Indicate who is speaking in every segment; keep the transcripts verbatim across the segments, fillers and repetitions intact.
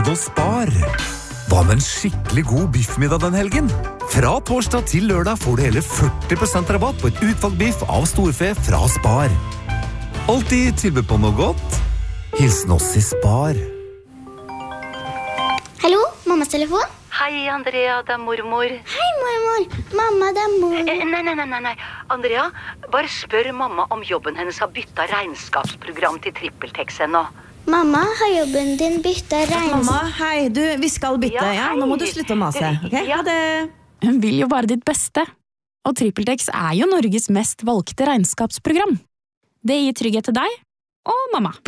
Speaker 1: marked hos Spar. Hva med en skikkelig god biffmiddag den helgen? Fra torsdag til lørdag får du hele førti prosent rabatt på et utvalgt biff av storfe fra Spar. Alltid tilbud på noe godt. Hilsen oss i Spar.
Speaker 2: Hallo, mammas telefon?
Speaker 3: Hei, Andrea, det er mormor.
Speaker 2: Hei, mormor. Mamma, det er mormor.
Speaker 3: Eh, nei, nei, nei, nei. Andrea, bare spør mamma om jobben hennes har byttet regnskapsprogram til TrippelTex ennå.
Speaker 2: Mamma, har jobben din byttet regnskap?
Speaker 4: Mamma, hei, du, vi skal bytte, ja,
Speaker 3: Ja,
Speaker 4: nå må du
Speaker 3: hei.
Speaker 4: slutte å mase, ok?
Speaker 3: Ja.
Speaker 4: Ha det.
Speaker 5: Hun vil jo bare ditt beste. Og TrippelTex er jo Norges mest valgte regnskapsprogram. Det gir trygghet til deg og mamma.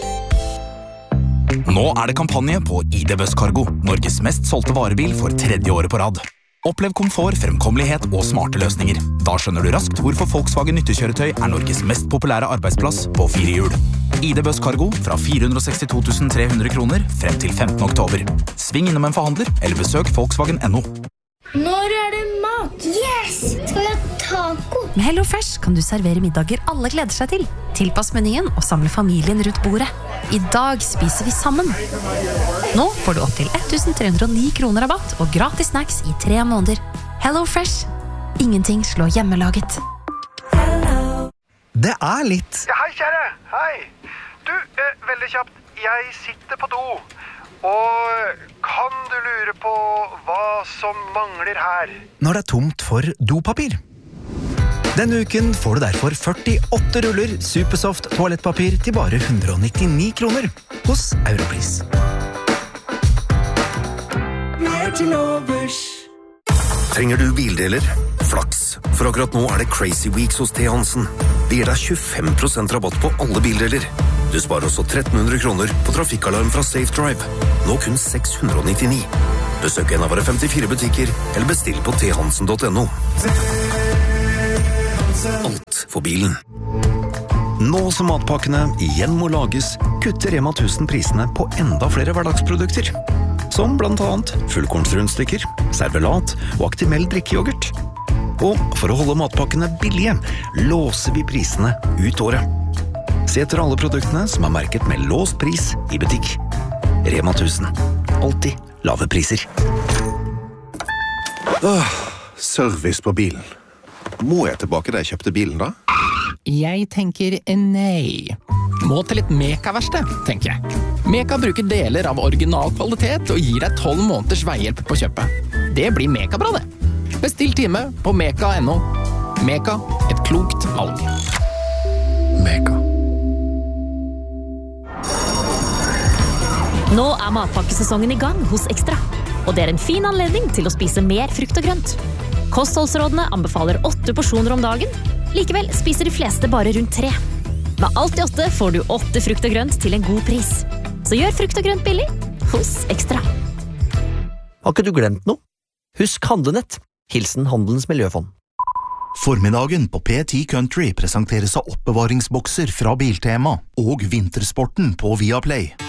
Speaker 6: Nå er det kampanje på I D Buss Cargo, Norges mest solgte varebil for tredje året på rad. Opplev komfort, fremkommelighet og smarte løsninger. Da skjønner du raskt hvorfor Volkswagen nyttekjøretøy er Norges mest populære arbeidsplass på fire hjul. I D Buss Cargo fra fire hundre og sekstito tusen tre hundre kroner frem til femtende oktober. Sving innom en forhandler eller besøk Volkswagen punktum no.
Speaker 2: Når er det mat? Yes! Skal vi ha taco?
Speaker 7: Med HelloFresh kan du servere middager alle gleder seg til. Tilpass menyen og samle familien rundt bordet. I dag spiser vi sammen. Nå får du opp til elleve hundre og ni kroner rabatt og gratis snacks i tre måneder. HelloFresh. Ingenting slår hjemmelaget.
Speaker 1: Det er litt.
Speaker 8: Ja, hei, kjære. Hei. Du, eh, veldig kjapt. Jeg sitter på do. Og kan du lure på hva som mangler her?
Speaker 1: Når det er tomt for dopapir. Denne uken får du derfor førtiåtte ruller Supersoft toalettpapir til bare hundre og nittini kroner hos Europris.
Speaker 9: Trenger du bildeler? Flaks, for akkurat nå er det Crazy Weeks hos T. Hansen. Det gir deg tjuefem prosent rabatt på alle bildeler. Du sparer også tretten hundre kroner på trafikkalarm fra Safe Drive. Nå kun seks hundre og nittini. Besøk en av våre femtifire butikker, eller bestill på t hansen punktum no. Alt for bilen. Nå som matpakkene igjen må lages, kutter Rema tusen prisene på enda flere hverdagsprodukter. Som blant annet fullkornsrundstykker, servelat og Actimel drikkejoghurt. Og for å holde matpakkene billige, låser vi prisene ut året. Se etter alle produktene som er merket med låst pris i butikk. Rema tusen. Alltid lave priser.
Speaker 10: Åh, service på bilen. Må jeg tilbake da jeg kjøpte bilen da?
Speaker 11: Jeg tenker nei. Må til et Meka-verksted, tenker jeg. Meka bruker deler av original kvalitet og gir deg tolv måneders veihjelp på kjøpet. Det blir Meka-bra det. Bestill time på meka punktum no. Meka, et klokt valg.
Speaker 10: Meka.
Speaker 12: Nå er matpakkesesongen i gang hos Ekstra, og det er en fin anledning til å spise mer frukt og grønt. Kostholdsrådene anbefaler åtte porsjoner om dagen, likevel spiser de fleste bare rundt tre. Med alt i åtte får du åtte frukt og grønt til en god pris. Så gjør frukt og grønt billig hos Ekstra.
Speaker 13: Har ikke du glemt noe? Husk handlenett. Hilsen Handelens Miljøfond.
Speaker 14: Formiddagen på P ti Country presenteres av oppbevaringsbokser fra Biltema og Vintersporten på Viaplay.